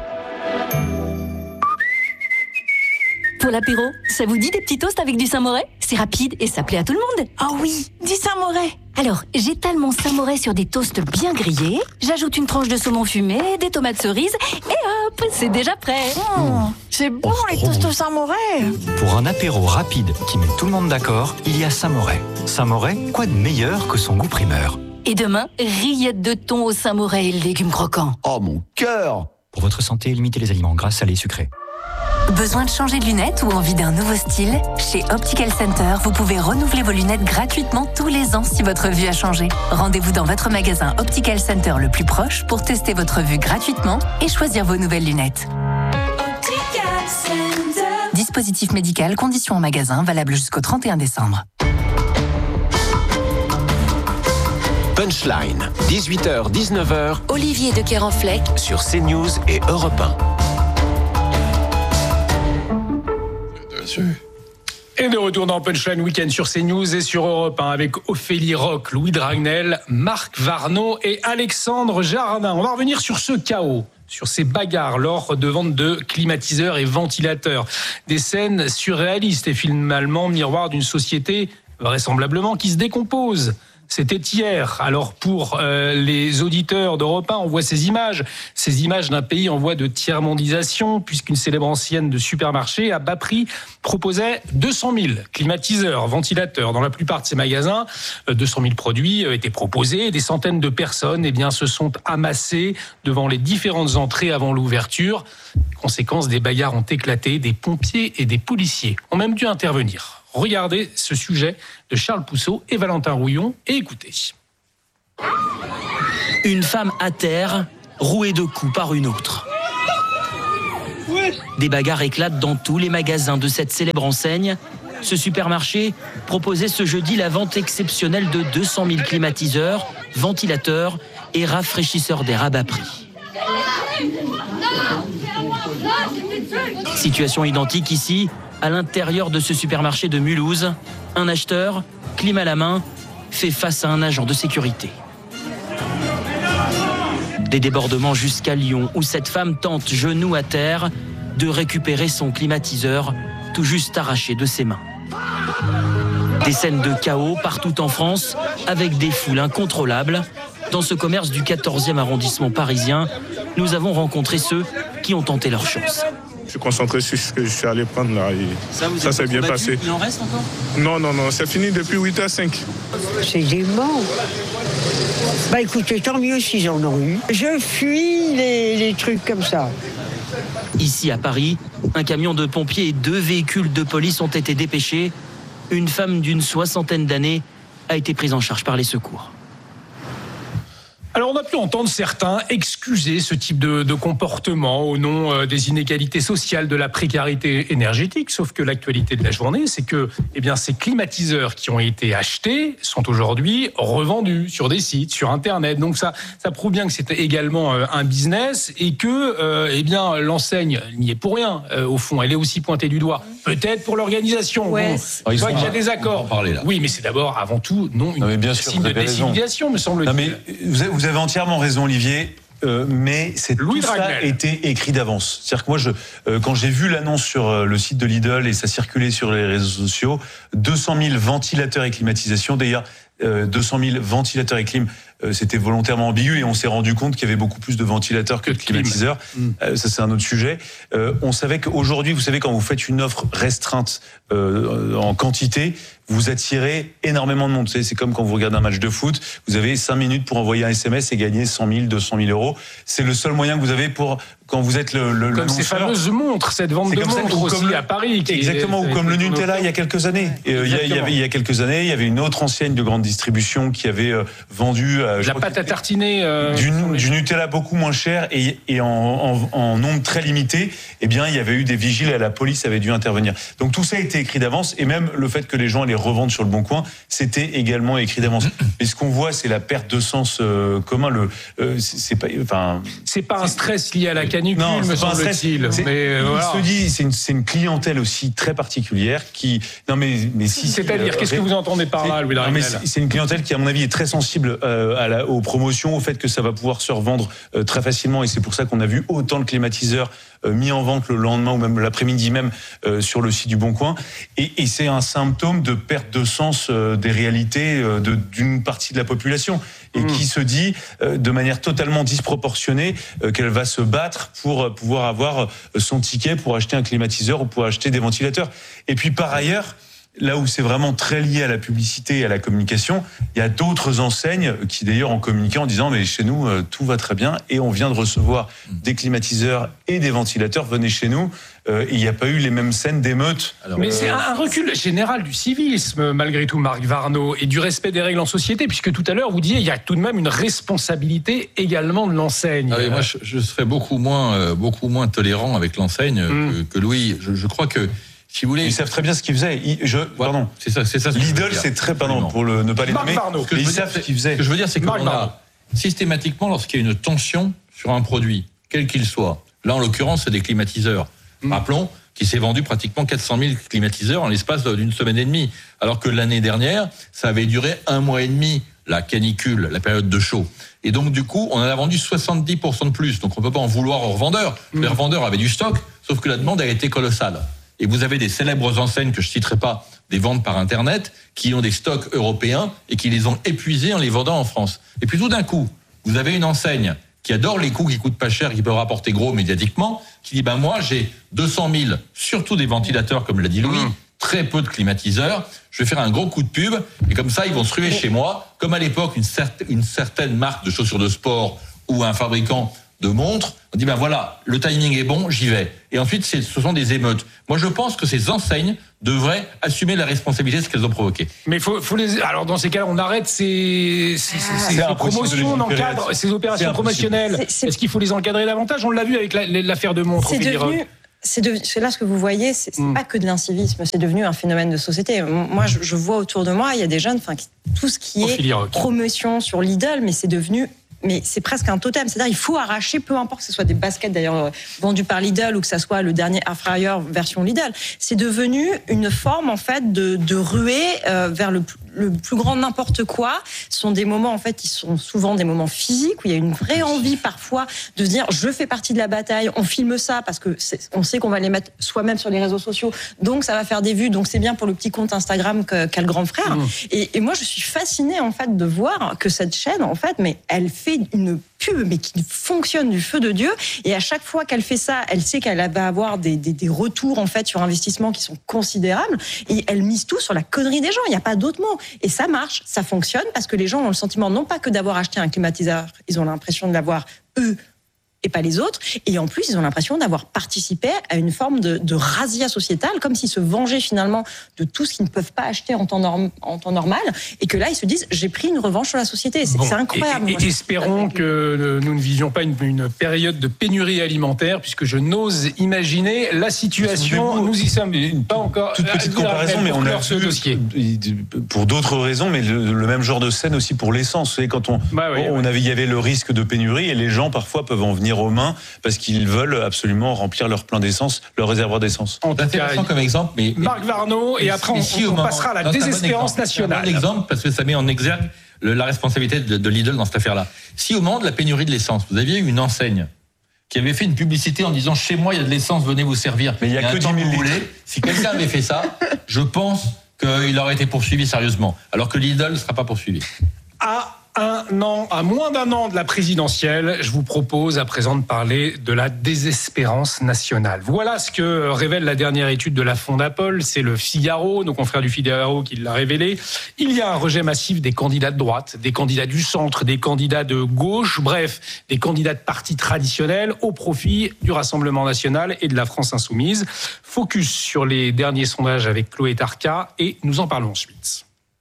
Pour l'apéro, ça vous dit des petits toasts avec du Saint-Moré? C'est rapide et ça plaît à tout le monde. Ah oh oui, du Saint-Moré. Alors, j'étale mon Saint-Moré sur des toasts bien grillés, j'ajoute une tranche de saumon fumé, des tomates cerises, et hop, c'est déjà prêt. Mmh, c'est bon oh, les toasts au Saint-Moré. Pour un apéro rapide qui met tout le monde d'accord, il y a Saint-Moré. Saint-Moré, quoi de meilleur que son goût primeur? Et demain, rillettes de thon au Saint-Moré et légumes croquants. Oh mon cœur! Pour votre santé, limitez les aliments gras, salés et sucrés. Besoin de changer de lunettes ou envie d'un nouveau style? Chez Optical Center, vous pouvez renouveler vos lunettes gratuitement tous les ans si votre vue a changé. Rendez-vous dans votre magasin Optical Center le plus proche pour tester votre vue gratuitement et choisir vos nouvelles lunettes. Optical Center. Dispositif médical, conditions en magasin, valable jusqu'au trente et un décembre. Punchline, dix-huit heures dix-neuf heures. Olivier de Kerenfleck sur CNews et Europe un. Et de retour dans Punchline Week-end sur CNews et sur Europe un avec Ophélie Roch, Louis Dragnel, Marc Varnaud et Alexandre Jardin. On va revenir sur ce chaos, sur ces bagarres lors de vente de climatiseurs et ventilateurs. Des scènes surréalistes et finalement miroir d'une société vraisemblablement qui se décompose. C'était hier. Alors pour euh, les auditeurs d'Europe un, on voit ces images, ces images d'un pays en voie de tiers-mondisation, puisqu'une célèbre ancienne de supermarché à bas prix proposait deux cent mille climatiseurs, ventilateurs dans la plupart de ces magasins. deux cent mille produits étaient proposés. Des centaines de personnes eh bien, se sont amassées devant les différentes entrées avant l'ouverture. Conséquence, des bagarres ont éclaté. Des pompiers et des policiers ont même dû intervenir. Regardez ce sujet de Charles Pousseau et Valentin Rouillon et écoutez. Une femme à terre, rouée de coups par une autre. Des bagarres éclatent dans tous les magasins de cette célèbre enseigne. Ce supermarché proposait ce jeudi la vente exceptionnelle de deux cent mille climatiseurs, ventilateurs et rafraîchisseurs d'air à bas prix. Situation identique ici, à l'intérieur de ce supermarché de Mulhouse. Un acheteur, clim à la main, fait face à un agent de sécurité. Des débordements jusqu'à Lyon, où cette femme tente, genou à terre, de récupérer son climatiseur, tout juste arraché de ses mains. Des scènes de chaos partout en France, avec des foules incontrôlables. Dans ce commerce du quatorzième arrondissement parisien, nous avons rencontré ceux qui ont tenté leur chance. Je suis concentré sur ce que je suis allé prendre là. Et ça, ça s'est bien passé. Il en reste encore? Non, non, non, c'est fini depuis huit heures cinq. C'est dément. Bah écoutez, tant mieux s'ils en ont eu. Je fuis les, les trucs comme ça. Ici à Paris, un camion de pompiers et deux véhicules de police ont été dépêchés. Une femme d'une soixantaine d'années a été prise en charge par les secours. Alors on a pu entendre certains excuser ce type de, de comportement au nom euh, des inégalités sociales, de la précarité énergétique, sauf que l'actualité de la journée, c'est que eh bien, ces climatiseurs qui ont été achetés sont aujourd'hui revendus sur des sites, sur Internet. Donc ça, ça prouve bien que c'est également euh, un business et que euh, eh bien, l'enseigne n'y est pour rien, euh, au fond. Elle est aussi pointée du doigt. Peut-être pour l'organisation. Ouais. Bon, il qu'il y a des accords. Parler, là. Oui, mais c'est d'abord, avant tout, non, une non, mais bien sûr, signe de décivilisation, me semble-t-il. Non, mais vous avez, vous avez entièrement raison, Olivier. Euh, mais c'est, Louis tout ça Dragnel. était écrit d'avance. C'est-à-dire que moi, je, euh, quand j'ai vu l'annonce sur euh, le site de Lidl et ça circulait sur les réseaux sociaux, deux cent mille ventilateurs et climatisation. D'ailleurs, euh, deux cent mille ventilateurs et clim, euh, c'était volontairement ambigu et on s'est rendu compte qu'il y avait beaucoup plus de ventilateurs que de climatiseurs. Mmh. Euh, ça, c'est un autre sujet. Euh, on savait qu'aujourd'hui, vous savez, quand vous faites une offre restreinte euh, en quantité, vous attirez énormément de monde. Vous savez, c'est comme quand vous regardez un match de foot, vous avez cinq minutes pour envoyer un S M S et gagner cent mille, deux cent mille euros. C'est le seul moyen que vous avez pour, quand vous êtes le, le Comme ces fameuses montres, cette vente de montres aussi le, à Paris. Qui exactement, est, ou comme le Nutella il y a quelques années. Ouais, euh, il, y a, il, y avait, il y a quelques années, il y avait une autre enseigne de grande distribution qui avait euh, vendu... Euh, la pâte à tartiner. Euh, du, du Nutella beaucoup moins cher et, et en, en, en nombre très limité. Eh bien, il y avait eu des vigiles et la police avait dû intervenir. Donc tout ça a été écrit d'avance et même le fait que les gens les revendent sur le Bon Coin, c'était également écrit d'avance. Mais ce qu'on voit, c'est la perte de sens euh, commun. Le, euh, c'est, c'est pas, enfin, c'est pas un stress lié à la canicule, non, me semble-t-il. C'est, mais il voilà. se dit, c'est une, c'est une clientèle aussi très particulière qui. Non mais, mais si. C'est-à-dire, euh, qu'est-ce que vous entendez par là, Louis Dragnel ? C'est, c'est une clientèle qui, à mon avis, est très sensible euh, à la, aux promotions, au fait que ça va pouvoir se revendre euh, très facilement, et c'est pour ça qu'on a vu autant de climatiseurs euh, mis en vente le lendemain ou même l'après-midi même euh, sur le site du Bon Coin. Et, et c'est un symptôme de perte de sens euh, des réalités euh, de, d'une partie de la population et mmh. qui se dit euh, de manière totalement disproportionnée euh, qu'elle va se battre pour pouvoir avoir son ticket pour acheter un climatiseur ou pour acheter des ventilateurs. Et puis par ailleurs, là où c'est vraiment très lié à la publicité et à la communication, il y a d'autres enseignes qui d'ailleurs ont communiqué en disant mais chez nous euh, tout va très bien et on vient de recevoir des climatiseurs et des ventilateurs, venez chez nous. Euh, il n'y a pas eu les mêmes scènes d'émeutes. Alors, mais euh... c'est un recul général du civisme, malgré tout, Marc Varnaud, et du respect des règles en société, puisque tout à l'heure, vous disiez, il y a tout de même une responsabilité également de l'enseigne. Ah oui, moi, je, je serais beaucoup moins, euh, beaucoup moins tolérant avec l'enseigne mmh. que, que Louis. Je, je crois que, si vous voulez... Ils savent très bien ce qu'ils faisaient. Ils, je, ouais, pardon. C'est ça, c'est ça. Ce Lidl, c'est très... Pardon, pour le, ne pas les Marc nommer. Varnaud, ils savent ce qu'ils faisaient. Ce que je veux dire, c'est que Marc on a, systématiquement, lorsqu'il y a une tension sur un produit, quel qu'il soit, là, en l'occurrence, c'est des climatiseurs. Mmh. Rappelons qui s'est vendu pratiquement quatre cent mille climatiseurs en l'espace d'une semaine et demie. Alors que l'année dernière, ça avait duré un mois et demi, la canicule, la période de chaud. Et donc, du coup, on en a vendu soixante-dix pour cent de plus. Donc, on ne peut pas en vouloir aux revendeurs. Mmh. Les revendeurs avaient du stock, sauf que la demande a été colossale. Et vous avez des célèbres enseignes, que je ne citerai pas, des ventes par Internet, qui ont des stocks européens et qui les ont épuisés en les vendant en France. Et puis, tout d'un coup, vous avez une enseigne qui adore les coûts qui coûtent pas cher, qui peut rapporter gros médiatiquement, qui dit ben moi j'ai deux cent mille, surtout des ventilateurs comme l'a dit Louis, mmh. très peu de climatiseurs, je vais faire un gros coup de pub et comme ça ils vont se ruer chez moi, comme à l'époque une, cer- une certaine marque de chaussures de sport ou un fabricant de montres, on dit ben voilà, le timing est bon, j'y vais. Et ensuite c'est, ce sont des émeutes. Moi je pense que ces enseignes devraient assumer la responsabilité de ce qu'elles ont provoqué. Mais faut, faut les. Alors dans ces cas-là, on arrête ces, ces, ces, ces promotions, on encadre ces opérations promotionnelles. C'est, c'est... Est-ce qu'il faut les encadrer davantage ? On l'a vu avec la, l'affaire de montres. C'est devenu. C'est, de, c'est là ce que vous voyez, c'est, c'est mm. pas que de l'incivisme, c'est devenu un phénomène de société. Moi, je, je vois autour de moi, il y a des jeunes, enfin, tout ce qui est promotion sur Lidl, mais c'est devenu. Mais c'est presque un totem, c'est-à-dire il faut arracher, peu importe que ce soit des baskets d'ailleurs vendues par Lidl ou que ça soit le dernier Air Fryer version Lidl, c'est devenu une forme en fait de, de ruée euh, vers le, le plus grand n'importe quoi. Ce sont des moments en fait qui sont souvent des moments physiques où il y a une vraie envie parfois de se dire je fais partie de la bataille, on filme ça parce que c'est, on sait qu'on va les mettre soi-même sur les réseaux sociaux, donc ça va faire des vues, donc c'est bien pour le petit compte Instagram que, qu'a le grand frère. Mmh. Et, et moi je suis fascinée en fait de voir que cette chaîne en fait, mais elle fait une pub mais qui fonctionne du feu de Dieu et à chaque fois qu'elle fait ça elle sait qu'elle va avoir des, des, des retours en fait sur investissement qui sont considérables et elle mise tout sur la connerie des gens, il n'y a pas d'autre mot et ça marche, ça fonctionne parce que les gens ont le sentiment non pas que d'avoir acheté un climatiseur, ils ont l'impression de l'avoir eux et pas les autres, et en plus ils ont l'impression d'avoir participé à une forme de, de razzia sociétale, comme s'ils se vengeaient finalement de tout ce qu'ils ne peuvent pas acheter en temps, norm, en temps normal, et que là ils se disent j'ai pris une revanche sur la société, c'est, bon, c'est incroyable. Et, et, et espérons que nous ne vivions pas une, une période de pénurie alimentaire, puisque je n'ose imaginer la situation, nous y sommes pas encore... Toute petite comparaison, mais on a ce vu, dossier. Pour d'autres raisons, mais le, le même genre de scène aussi pour l'essence, vous savez, quand on, bah oui, on avait, il y avait le risque de pénurie, et les gens parfois peuvent en venir aux mains parce qu'ils veulent absolument remplir leur plein d'essence, leur réservoir d'essence. C'est intéressant comme exemple, mais Marc Varnaud, et après on, on, on passera à la désespérance nationale. C'est un bon exemple parce que ça met en exergue le, la responsabilité de, de Lidl dans cette affaire-là. Si au moment de la pénurie de l'essence, vous aviez une enseigne qui avait fait une publicité en disant « Chez moi, il y a de l'essence, venez vous servir ». Mais il y a, il y a que dix mille litres. Si quelqu'un avait fait ça, je pense qu'il aurait été poursuivi sérieusement. Alors que Lidl ne sera pas poursuivi. À un an, à moins d'un an de la présidentielle, je vous propose à présent de parler de la désespérance nationale. Voilà ce que révèle la dernière étude de la Fondapol. C'est le Figaro, nos confrères du Figaro qui l'a révélé. Il y a un rejet massif des candidats de droite, des candidats du centre, des candidats de gauche, bref, des candidats de partis traditionnels au profit du Rassemblement national et de la France insoumise. Focus sur les derniers sondages avec Chloé Tarka et nous en parlons ensuite.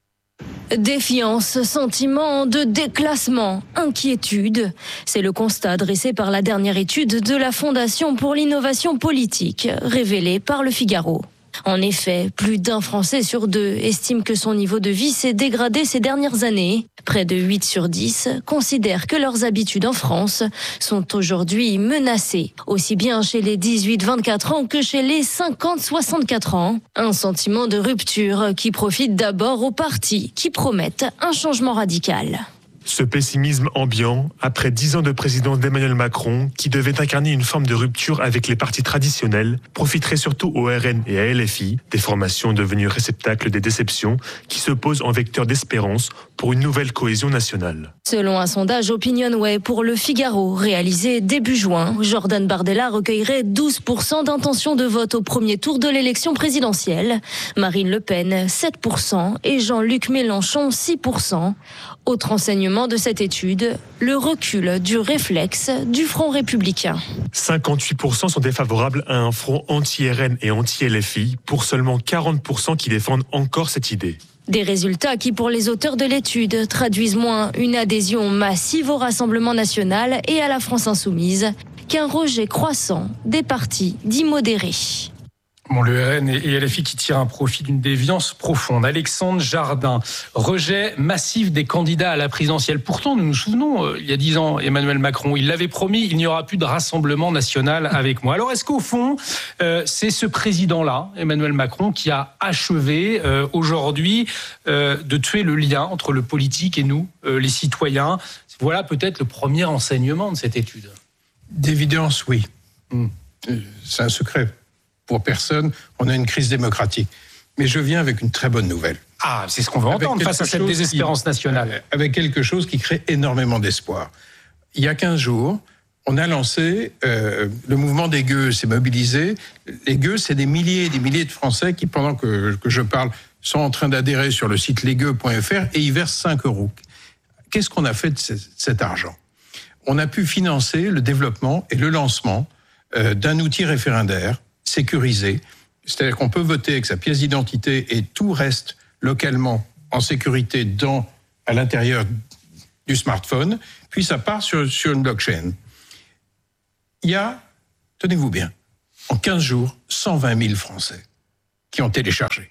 Défiance, sentiment de déclassement, inquiétude. C'est le constat dressé par la dernière étude de la Fondation pour l'innovation politique, révélée par le Figaro. En effet, plus d'un Français sur deux estime que son niveau de vie s'est dégradé ces dernières années. Près de huit sur dix considèrent que leurs habitudes en France sont aujourd'hui menacées, aussi bien chez les dix-huit vingt-quatre ans que chez les cinquante soixante-quatre ans. Un sentiment de rupture qui profite d'abord aux partis qui promettent un changement radical. Ce pessimisme ambiant, après dix ans de présidence d'Emmanuel Macron, qui devait incarner une forme de rupture avec les partis traditionnels, profiterait surtout au R N et à L F I, des formations devenues réceptacles des déceptions, qui se posent en vecteur d'espérance pour une nouvelle cohésion nationale. Selon un sondage Opinionway pour le Figaro, réalisé début juin, Jordan Bardella recueillerait douze pour cent d'intentions de vote au premier tour de l'élection présidentielle, Marine Le Pen sept pour cent et Jean-Luc Mélenchon six pour cent. Autre enseignement de cette étude, le recul du réflexe du Front républicain. cinquante-huit pour cent sont défavorables à un front anti-R N et anti-L F I, pour seulement quarante pour cent qui défendent encore cette idée. Des résultats qui, pour les auteurs de l'étude, traduisent moins une adhésion massive au Rassemblement national et à la France insoumise qu'un rejet croissant des partis dits modérés. Bon, le R N et L F I qui tirent un profit d'une déviance profonde. Alexandre Jardin, rejet massif des candidats à la présidentielle. Pourtant, nous nous souvenons, euh, il y a dix ans, Emmanuel Macron, il l'avait promis, il n'y aura plus de Rassemblement national avec moi. Alors, est-ce qu'au fond, euh, c'est ce président-là, Emmanuel Macron, qui a achevé euh, aujourd'hui euh, de tuer le lien entre le politique et nous, euh, les citoyens? Voilà peut-être le premier enseignement de cette étude. D'évidence, oui. Mmh. C'est un secret pour personne, on a une crise démocratique. Mais je viens avec une très bonne nouvelle. Ah, c'est ce qu'on veut entendre face à cette désespérance qui, nationale. Avec quelque chose qui crée énormément d'espoir. Il y a quinze jours, on a lancé, euh, le mouvement des gueux s'est mobilisé. Les gueux, c'est des milliers et des milliers de Français qui, pendant que, que je parle, sont en train d'adhérer sur le site les gueux point f r et ils versent cinq euros. Qu'est-ce qu'on a fait de c- cet argent ? On a pu financer le développement et le lancement euh, d'un outil référendaire sécurisé, c'est-à-dire qu'on peut voter avec sa pièce d'identité et tout reste localement en sécurité dans, à l'intérieur du smartphone, puis ça part sur, sur une blockchain. Il y a, tenez-vous bien, en quinze jours, cent vingt mille Français qui ont téléchargé.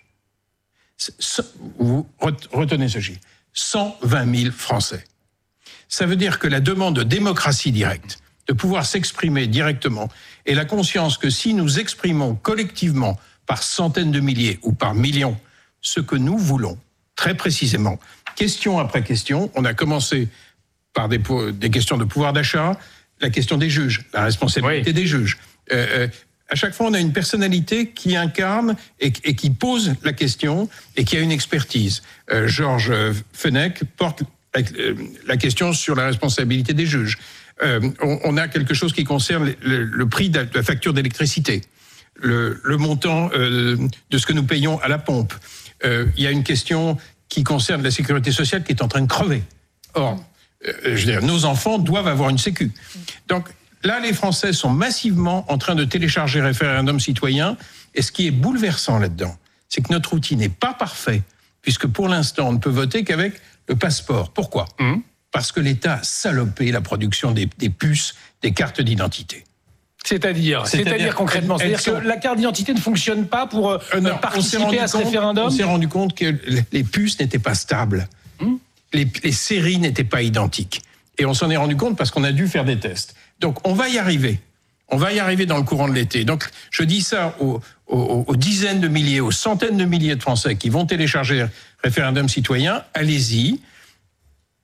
Vous retenez ce chiffre, cent vingt mille Français. Ça veut dire que la demande de démocratie directe, de pouvoir s'exprimer directement, et la conscience que si nous exprimons collectivement, par centaines de milliers ou par millions, ce que nous voulons, très précisément, question après question, on a commencé par des, des questions de pouvoir d'achat, la question des juges, la responsabilité oui. des juges. Euh, euh, à chaque fois, on a une personnalité qui incarne et, et qui pose la question et qui a une expertise. Euh, Georges Fenech porte la, la question sur la responsabilité des juges. Euh, on, on a quelque chose qui concerne le, le prix de la facture d'électricité, le, le montant euh, de ce que nous payons à la pompe. Euh, il y a une question qui concerne la sécurité sociale qui est en train de crever. Or, euh, je veux dire, nos enfants doivent avoir une sécu. Donc là, les Français sont massivement en train de télécharger référendum citoyen. Et ce qui est bouleversant là-dedans, c'est que notre outil n'est pas parfait, puisque pour l'instant, on ne peut voter qu'avec le passeport. Pourquoi ? Mmh. Parce que l'État a salopé la production des, des puces, des cartes d'identité. C'est-à-dire, c'est-à-dire, c'est-à-dire concrètement, c'est-à-dire sont... que la carte d'identité ne fonctionne pas pour euh, non, participer à ce compte, référendum. On s'est rendu compte que les puces n'étaient pas stables, hum? les, les séries n'étaient pas identiques, et on s'en est rendu compte parce qu'on a dû faire des tests. Donc, on va y arriver. On va y arriver dans le courant de l'été. Donc, je dis ça aux, aux, aux dizaines de milliers, aux centaines de milliers de Français qui vont télécharger référendum citoyen. Allez-y.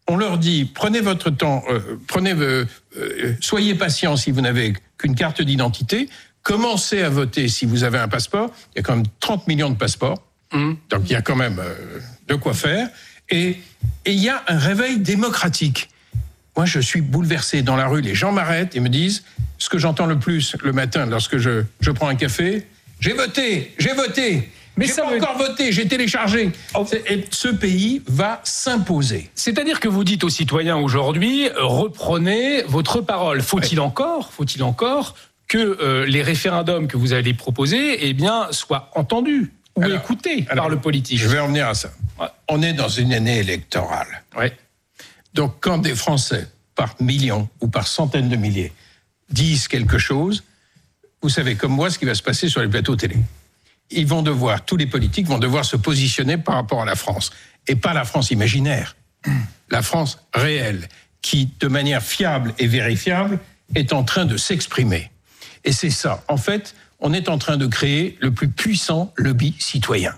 on leur dit, prenez votre temps, euh, prenez, euh, euh, soyez patient si vous n'avez qu'une carte d'identité, commencez à voter si vous avez un passeport. Il y a quand même trente millions de passeports, mmh. donc il y a quand même euh, de quoi faire. Et il y a un réveil démocratique. Moi, je suis bouleversé. Dans la rue, les gens m'arrêtent et me disent, ce que j'entends le plus le matin lorsque je, je prends un café, j'ai voté, j'ai voté. Mais j'ai ça pas veut... encore voté, j'ai téléchargé. Oh. Et ce pays va s'imposer. C'est-à-dire que vous dites aux citoyens aujourd'hui, reprenez votre parole. Faut-il ouais. encore, faut-il encore que euh, les référendums que vous allez proposer, eh bien, soient entendus ou alors, écoutés alors, par le politique? Je vais en venir à ça. Ouais. On est dans une année électorale. Ouais. Donc, quand des Français, par millions ou par centaines de milliers, disent quelque chose, vous savez comme moi ce qui va se passer sur les plateaux télé. Ils vont devoir, tous les politiques vont devoir se positionner par rapport à la France. Et pas la France imaginaire, la France réelle, qui, de manière fiable et vérifiable, est en train de s'exprimer. Et c'est ça. En fait, on est en train de créer le plus puissant lobby citoyen.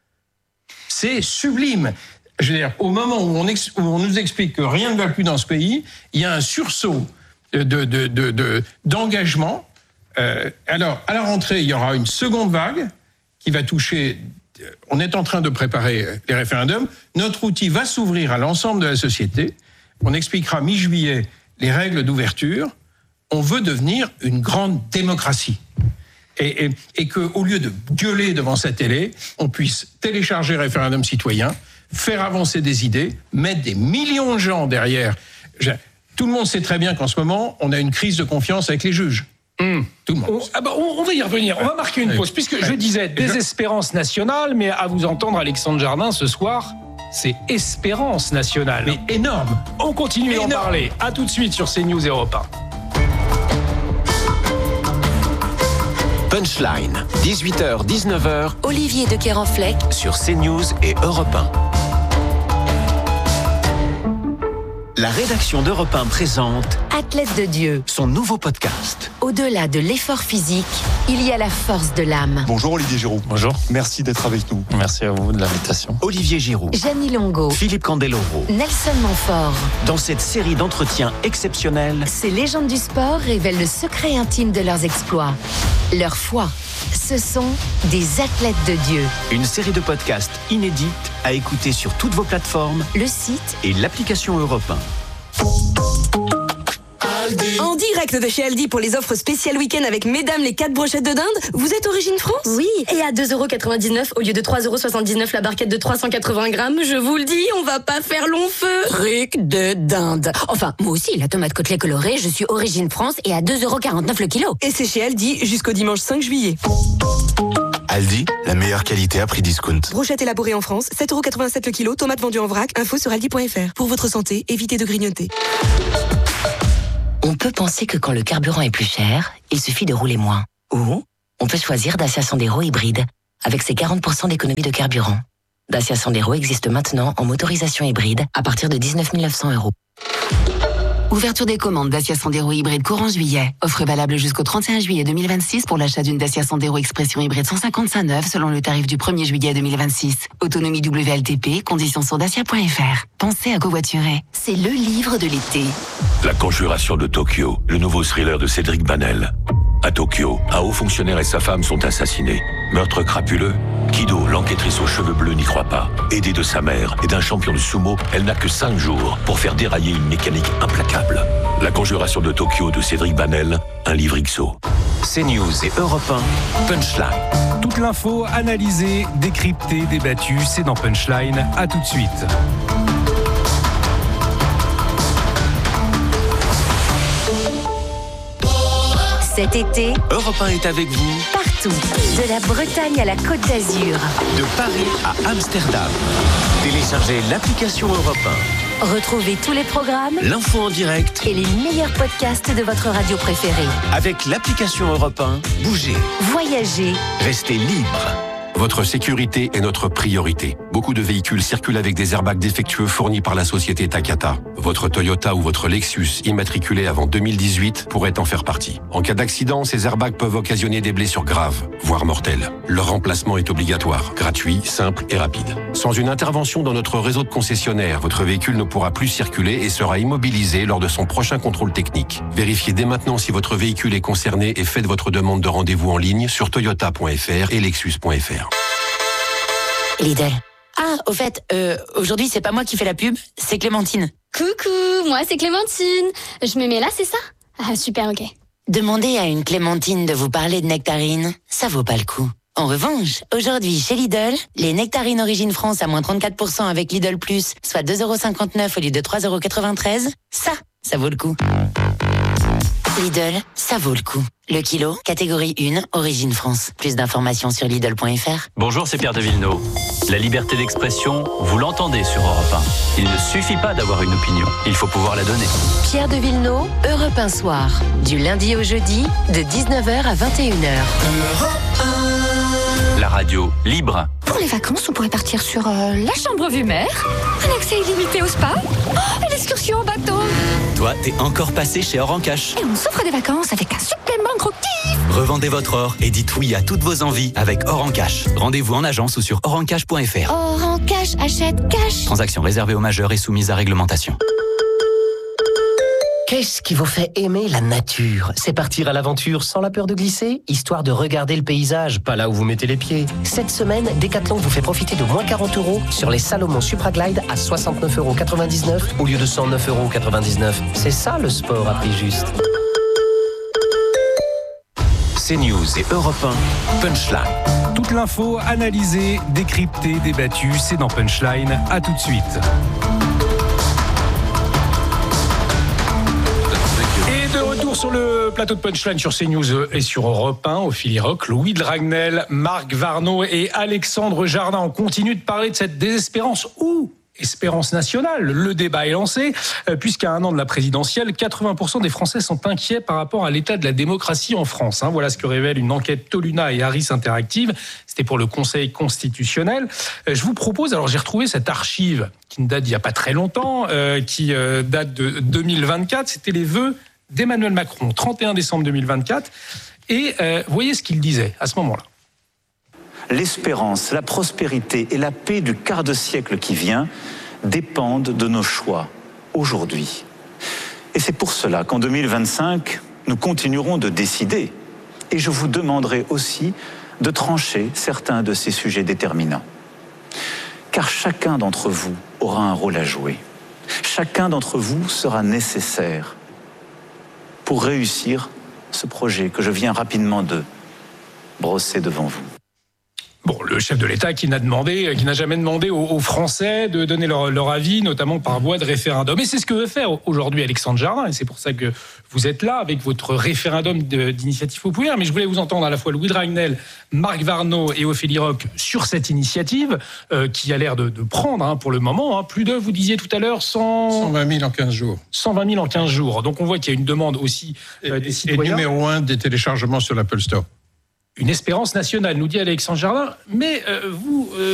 C'est sublime. Je veux dire, au moment où on, ex- où on nous explique que rien ne va plus dans ce pays, il y a un sursaut de, de, de, de, de, d'engagement. Euh, alors, à la rentrée, il y aura une seconde vague qui va toucher... On est en train de préparer les référendums. Notre outil va s'ouvrir à l'ensemble de la société. On expliquera mi-juillet les règles d'ouverture. On veut devenir une grande démocratie. Et, et, et qu'au lieu de gueuler devant sa télé, on puisse télécharger référendum citoyen, faire avancer des idées, mettre des millions de gens derrière. Tout le monde sait très bien qu'en ce moment, on a une crise de confiance avec les juges. Mmh. Tout le monde. On, ah bah on, on va y revenir. On va marquer une pause. Puisque je disais désespérance nationale, mais à vous entendre, Alexandre Jardin, ce soir, c'est espérance nationale. Mais énorme. On continue d'en parler. À tout de suite sur CNews et Europe un. Punchline, dix-huit heures dix-neuf heures. Olivier de Kerenfleck sur CNews et Europe un. La rédaction d'Europe un présente Athlète de Dieu, son nouveau podcast. Au-delà de l'effort physique, il y a la force de l'âme. Bonjour Olivier Giroud. Bonjour. Merci d'être avec nous. Merci à vous de l'invitation. Olivier Giroud, Gianni Longo, Philippe Candeloro, Nelson Montfort. Dans cette série d'entretiens exceptionnels, ces légendes du sport révèlent le secret intime de leurs exploits, leur foi. Ce sont des athlètes de Dieu. Une série de podcasts inédites à écouter sur toutes vos plateformes, le site et l'application Europe un. En direct de chez Aldi pour les offres spéciales week-end avec mesdames les quatre brochettes de dinde. Vous êtes origine France? Oui, et à deux euros quatre-vingt-dix-neuf au lieu de trois euros soixante-dix-neuf la barquette de trois cent quatre-vingts grammes, je vous le dis, on va pas faire long feu. Truc de dinde. Enfin, moi aussi, la tomate côtelée colorée, je suis origine France et à deux euros quarante-neuf le kilo. Et c'est chez Aldi jusqu'au dimanche cinq juillet. Aldi, la meilleure qualité à prix discount. Brochette élaborée en France, sept euros quatre-vingt-sept le kilo, tomates vendues en vrac, info sur aldi point fr. Pour votre santé, évitez de grignoter. On peut penser que quand le carburant est plus cher, il suffit de rouler moins. Ou on peut choisir Dacia Sandero hybride, avec ses quarante pour cent d'économie de carburant. Dacia Sandero existe maintenant en motorisation hybride à partir de dix-neuf mille neuf cents euros. Ouverture des commandes Dacia Sandero hybride courant juillet. Offre valable jusqu'au trente et un juillet deux mille vingt-six pour l'achat d'une Dacia Sandero Expression hybride cent cinquante-cinq neuve selon le tarif du premier juillet deux mille vingt-six. Autonomie W L T P, conditions sur dacia point fr. Pensez à covoiturer. C'est le livre de l'été. La conjuration de Tokyo, le nouveau thriller de Cédric Banel. À Tokyo, un haut fonctionnaire et sa femme sont assassinés. Meurtre crapuleux? Kido, l'enquêtrice aux cheveux bleus, n'y croit pas. Aidée de sa mère et d'un champion de sumo, elle n'a que cinq jours pour faire dérailler une mécanique implacable. La conjuration de Tokyo de Cédric Banel, un livre X O. CNews et Europe un, Punchline. Toute l'info analysée, décryptée, débattue, c'est dans Punchline. À tout de suite. Cet été, Europe un est avec vous partout, de la Bretagne à la Côte d'Azur, de Paris à Amsterdam. Téléchargez l'application Europe un. Retrouvez tous les programmes, l'info en direct et les meilleurs podcasts de votre radio préférée. Avec l'application Europe un, bougez, voyagez, restez libre. Votre sécurité est notre priorité. Beaucoup de véhicules circulent avec des airbags défectueux fournis par la société Takata. Votre Toyota ou votre Lexus immatriculé avant deux mille dix-huit pourrait en faire partie. En cas d'accident, ces airbags peuvent occasionner des blessures graves, voire mortelles. Leur remplacement est obligatoire, gratuit, simple et rapide. Sans une intervention dans notre réseau de concessionnaires, votre véhicule ne pourra plus circuler et sera immobilisé lors de son prochain contrôle technique. Vérifiez dès maintenant si votre véhicule est concerné et faites votre demande de rendez-vous en ligne sur toyota point f r et lexus point f r. Lidl. Ah, au fait, euh, aujourd'hui, c'est pas moi qui fais la pub, c'est Clémentine. Coucou, moi c'est Clémentine. Je me mets là, c'est ça? Ah, super, ok. Demandez à une Clémentine de vous parler de nectarines, ça vaut pas le coup. En revanche, aujourd'hui, chez Lidl, les nectarines Origine France à moins trente-quatre pour cent avec Lidl Plus, soit deux euros cinquante-neuf au lieu de trois euros quatre-vingt-treize, ça, ça vaut le coup. Lidl, ça vaut le coup. Le kilo, catégorie un, Origine France. Plus d'informations sur Lidl point f r. Bonjour, c'est Pierre de Villeneuve. La liberté d'expression, vous l'entendez sur Europe un. Il ne suffit pas d'avoir une opinion, il faut pouvoir la donner. Pierre de Villeneuve, Europe un soir. Du lundi au jeudi, de dix-neuf heures à vingt et une heures. La radio libre. Pour les vacances, on pourrait partir sur euh, la chambre vue mer, un accès illimité au spa, oh, et l'excursion en bateau. Toi, t'es encore passé chez Or en Cash. Et on s'offre des vacances avec un supplément gros kiff. Revendez votre or et dites oui à toutes vos envies avec Or en Cash. Rendez-vous en agence ou sur or en cash point f r. Or en Cash, achète cash. Transaction réservée aux majeurs et soumise à réglementation. Qu'est-ce qui vous fait aimer la nature? C'est partir à l'aventure sans la peur de glisser, histoire de regarder le paysage, pas là où vous mettez les pieds. Cette semaine, Decathlon vous fait profiter de moins quarante euros sur les Salomon Supraglide à soixante-neuf euros quatre-vingt-dix-neuf au lieu de cent neuf euros quatre-vingt-dix-neuf. C'est ça le sport à prix juste. CNews et Europe un, Punchline. Toute l'info analysée, décryptée, débattue, c'est dans Punchline. À tout de suite. Et de retour sur le plateau de Punchline sur CNews et sur Europe un, Ophélie Roch, Louis Dragnel, Marc Varnaud et Alexandre Jardin. On continue de parler de cette désespérance ou espérance nationale. Le débat est lancé, puisqu'à un an de la présidentielle, quatre-vingts pour cent des Français sont inquiets par rapport à l'état de la démocratie en France. Voilà ce que révèle une enquête Toluna et Harris Interactive. C'était pour le Conseil constitutionnel. Je vous propose, alors j'ai retrouvé cette archive qui ne date d'il n'y a pas très longtemps, euh, qui euh, date de deux mille vingt-quatre. C'était les vœux d'Emmanuel Macron, trente et un décembre deux mille vingt-quatre. Et euh, voyez ce qu'il disait à ce moment-là. L'espérance, la prospérité et la paix du quart de siècle qui vient dépendent de nos choix aujourd'hui. Et c'est pour cela qu'en deux mille vingt-cinq, nous continuerons de décider. Et je vous demanderai aussi de trancher certains de ces sujets déterminants. Car chacun d'entre vous aura un rôle à jouer. Chacun d'entre vous sera nécessaire pour réussir ce projet que je viens rapidement de brosser devant vous. Bon, le chef de l'État qui n'a demandé, qui n'a jamais demandé aux, aux Français de donner leur, leur avis, notamment par voie de référendum. Et c'est ce que veut faire aujourd'hui Alexandre Jardin, et c'est pour ça que vous êtes là avec votre référendum de, d'initiative populaire. Mais je voulais vous entendre à la fois Louis Dragnel, Marc Varnaud et Ophélie Roch sur cette initiative euh, qui a l'air de, de prendre hein, pour le moment. Hein, plus de, vous disiez tout à l'heure, cent... cent vingt mille en quinze jours. cent vingt mille en quinze jours. Donc on voit qu'il y a une demande aussi euh, des citoyens. Et numéro un des téléchargements sur l'Apple Store. Une espérance nationale, nous dit Alexandre Jardin. Mais euh, vous... Euh